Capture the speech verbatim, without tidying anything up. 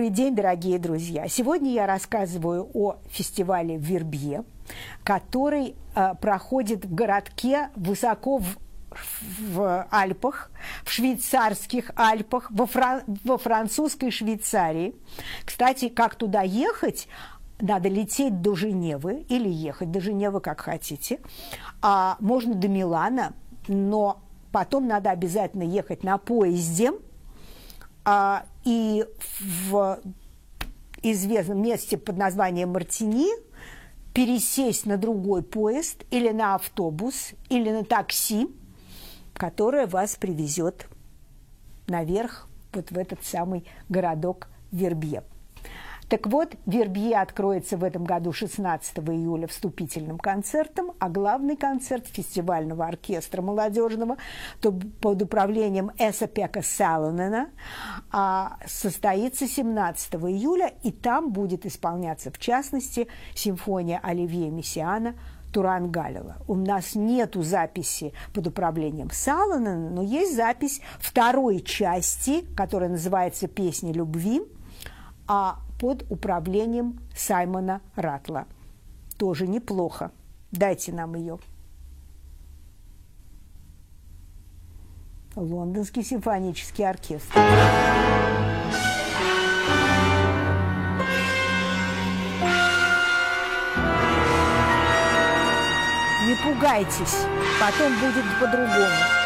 Добрый день, дорогие друзья! Сегодня я рассказываю о фестивале «Вербье», который э, проходит в городке высоко в, в Альпах, в швейцарских Альпах, во, Фран, во французской Швейцарии. Кстати, как туда ехать? Надо лететь до Женевы или ехать до Женевы, как хотите. А можно до Милана, но потом надо обязательно ехать на поезде. А, и в известном месте под названием Мартини пересесть на другой поезд или на автобус, или на такси, которое вас привезет наверх, вот в этот самый городок Вербье. Так вот, Вербье откроется в этом году шестнадцатого июля вступительным концертом, а главный концерт фестивального оркестра молодежного под управлением Эса-Пекка Салонена состоится семнадцатого июля, и там будет исполняться, в частности, симфония Оливье Мессиана «Турангалила». У нас нету записи под управлением Салонена, но есть запись второй части, которая называется «Песня любви», а под управлением Саймона Ратла. Тоже неплохо. Дайте нам ее. Лондонский симфонический оркестр. Не пугайтесь, потом будет по-другому.